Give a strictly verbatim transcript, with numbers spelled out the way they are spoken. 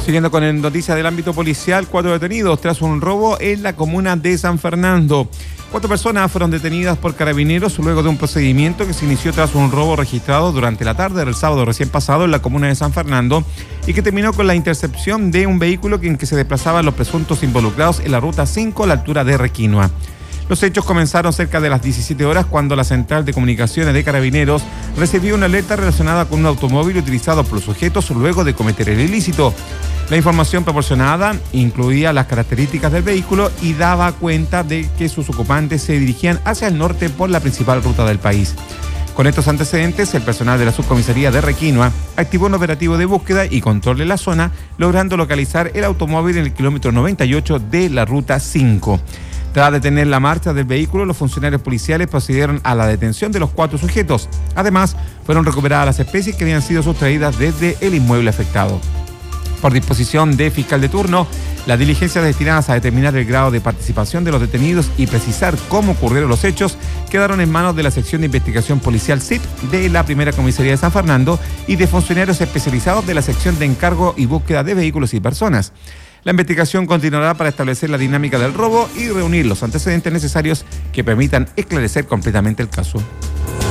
Siguiendo con noticias del ámbito policial, cuatro detenidos tras un robo en la comuna de San Fernando. Cuatro personas fueron detenidas por carabineros luego de un procedimiento que se inició tras un robo registrado durante la tarde del sábado recién pasado en la comuna de San Fernando y que terminó con la intercepción de un vehículo en que se desplazaban los presuntos involucrados en la ruta cinco a la altura de Requinoa. Los hechos comenzaron cerca de las diecisiete horas cuando la central de comunicaciones de Carabineros recibió una alerta relacionada con un automóvil utilizado por los sujetos luego de cometer el ilícito. La información proporcionada incluía las características del vehículo y daba cuenta de que sus ocupantes se dirigían hacia el norte por la principal ruta del país. Con estos antecedentes, el personal de la subcomisaría de Requinoa activó un operativo de búsqueda y control de la zona, logrando localizar el automóvil en el kilómetro noventa y ocho de la ruta cinco. Tras detener la marcha del vehículo, los funcionarios policiales procedieron a la detención de los cuatro sujetos. Además, fueron recuperadas las especies que habían sido sustraídas desde el inmueble afectado. Por disposición de fiscal de turno, las diligencias destinadas a determinar el grado de participación de los detenidos y precisar cómo ocurrieron los hechos quedaron en manos de la sección de investigación policial S I P de la primera comisaría de San Fernando y de funcionarios especializados de la sección de encargo y búsqueda de vehículos y personas. La investigación continuará para establecer la dinámica del robo y reunir los antecedentes necesarios que permitan esclarecer completamente el caso.